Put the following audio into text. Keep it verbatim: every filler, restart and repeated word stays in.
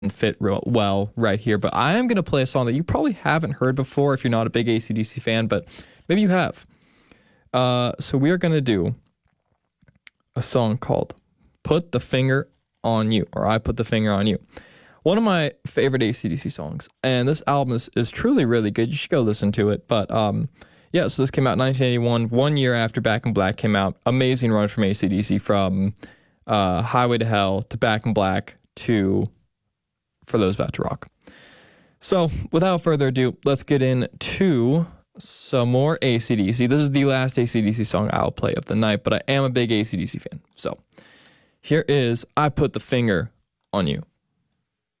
fit real well right here, but I am going to play a song that you probably haven't heard before if you're not a big A C D C fan, but maybe you have. Uh, so we are going to do a song called Put the Finger on You, or I Put the Finger on You. One of my favorite A C D C songs, and this album is, is truly really good. You should go listen to it, but um, yeah, so this came out in nineteen eighty-one, one year after Back in Black came out. Amazing run from A C D C, from uh, Highway to Hell to Back in Black to For Those About to Rock. So, without further ado, let's get into some more A C D C. This is the last A C D C song I'll play of the night, but I am a big A C D C fan. So, here is I Put the Finger on You.